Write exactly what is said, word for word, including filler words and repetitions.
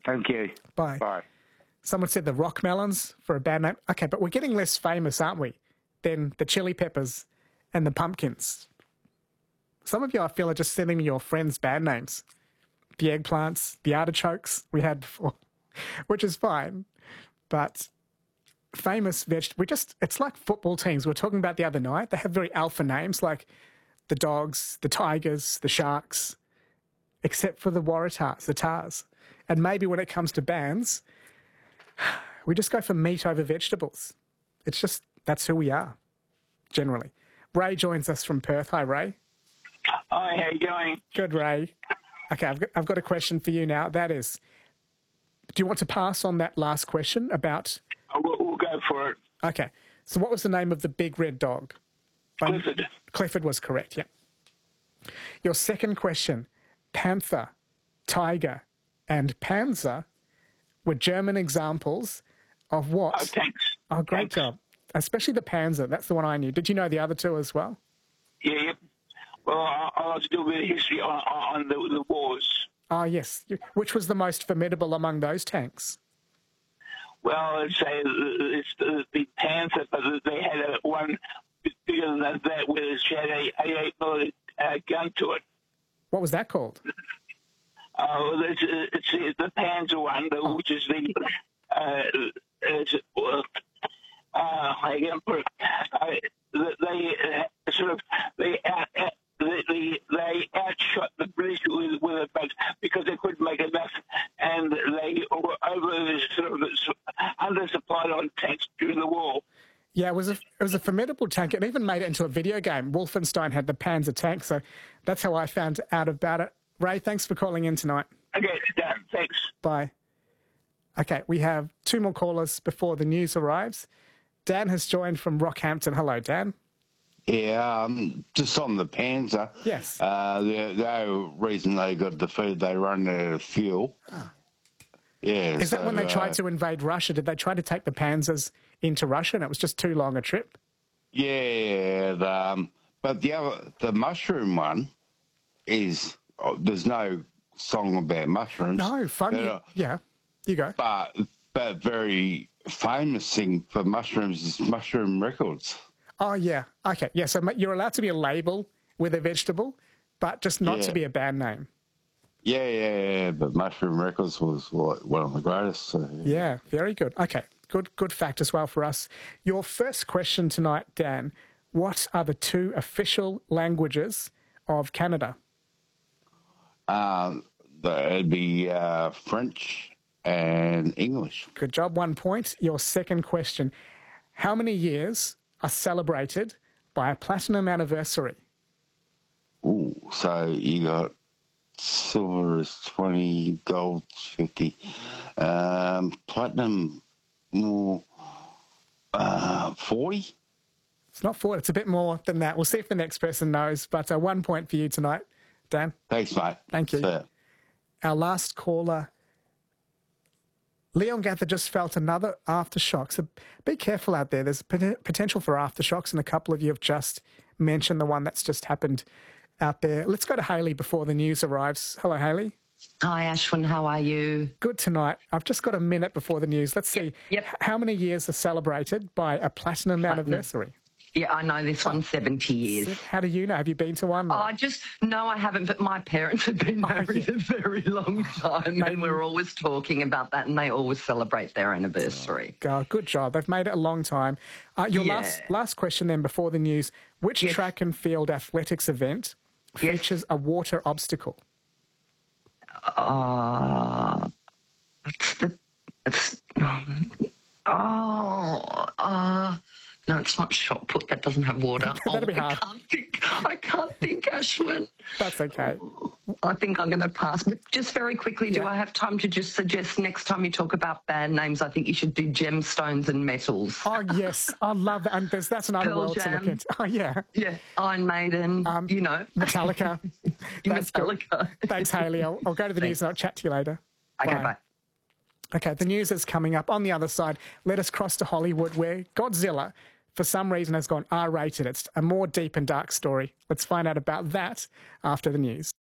Thank you. Bye. Bye. Someone said the Rock Melons for a bad name. Okay, but we're getting less famous, aren't we, than the Chili Peppers and the Pumpkins. Some of you, I feel, are just sending me your friends' bad names. The eggplants, the artichokes we had before, which is fine. But famous vegetables, we just, it's like football teams we were talking about the other night. They have very alpha names like the Dogs, the Tigers, the Sharks, except for the Waratahs, the Tars. And maybe when it comes to bands, we just go for meat over vegetables. It's just, that's who we are, generally. Ray joins us from Perth. Hi, Ray. Hi, how you going? Good, Ray. Okay, I've got, I've got a question for you now. That is, do you want to pass on that last question about... Oh, we'll, we'll go for it. Okay, so what was the name of the big red dog? Clifford. Um, Clifford was correct, yeah. Your second question, panther, tiger, and panzer were German examples of what? Oh, thanks. Oh, great Thanks. job. Especially the panzer. That's the one I knew. Did you know the other two as well? Yeah, yeah. Well, I, I like to do a bit of history on, on the, the wars. Oh, yes. Which was the most formidable among those tanks? Well, I'd say it's the, the Panther, but they had a one bigger than that, where it had a eighty-eight millimeter uh, gun to it. What was that called? Oh, uh, it's, it's the Panzer one, Oh. which is the uh, it's, uh, uh, I can put it, uh, they uh, sort of they out, out, they, they outshot the British with, with it, but because they couldn't make enough, and they were over sort of undersupplied on tanks during the war. Yeah, it was a it was a formidable tank. It even made it into a video game. Wolfenstein had the Panzer tank, so that's how I found out about it. Ray, thanks for calling in tonight. Okay, done. Thanks. Bye. Okay, we have two more callers before the news arrives. Dan has joined from Rockhampton. Hello, Dan. Yeah, um, just on the Panzer. Yes. Uh, the, the reason they got defeated, they run out of fuel. Oh. Yeah. Is so, that when they tried uh, to invade Russia? Did they try to take the Panzers into Russia and it was just too long a trip? Yeah, the, um, but the other, the mushroom one is, oh, there's no song about mushrooms. No, funny. But, uh, Yeah, you go. But, but very famous thing for mushrooms is Mushroom Records. Oh, yeah. Okay, yeah, so you're allowed to be a label with a vegetable, but just not Yeah. to be a band name. Yeah, yeah, yeah, but Mushroom Records was like, one of the greatest. So, yeah. Yeah, very good. Okay, good good fact as well for us. Your first question tonight, Dan, what are the two official languages of Canada? Um, the- it'd be uh, French and English. Good job, one point. Your second question, how many years are celebrated by a platinum anniversary? Ooh, so you got silver is twenty, gold fifty, um, platinum more uh, forty. It's not four, it's a bit more than that. We'll see if the next person knows, but uh, one point for you tonight, Dan. Thanks, mate. Thank you. See ya. Our last caller, Leon Gather, just felt another aftershock. So be careful out there. There's pot- potential for aftershocks, and a couple of you have just mentioned the one that's just happened out there. Let's go to Hayley before the news arrives. Hello, Hayley. Hi, Ashwin. How are you? Good tonight. I've just got a minute before the news. Let's see. Yep. How many years are celebrated by a platinum, Platinum. anniversary? Yeah, I know this one's seventy years. How do you know? Have you been to one? Oh, I just, no, I haven't, but my parents have been married yeah. a very long time, and we're always talking about that, and they always celebrate their anniversary. God, good job. They've made it a long time. Uh, your Yeah. last last question then before the news. Which Yes. track and field athletics event Yes. features a water obstacle? Uh, it's the, it's, oh, uh, no, it's not shot put. That doesn't have water. That'd be oh, hard. I can't think. I can't think, Ashwin. That's okay. I think I'm going to pass. But just very quickly, do Yeah. I have time to just suggest next time you talk about band names, I think you should do gemstones and metals. Oh, yes. I love that. And there's, that's another Pearl world to look Jam. into. Oh, yeah. Yeah, Iron Maiden, Um, you know. Metallica. That's good. Metallica. Thanks, Hayley. I'll, I'll go to the news Thanks. and I'll chat to you later. Okay, bye. Okay, the news is coming up. On the other side, let us cross to Hollywood, where Godzilla, for some reason, has gone R rated. It's a more deep and dark story. Let's find out about that after the news.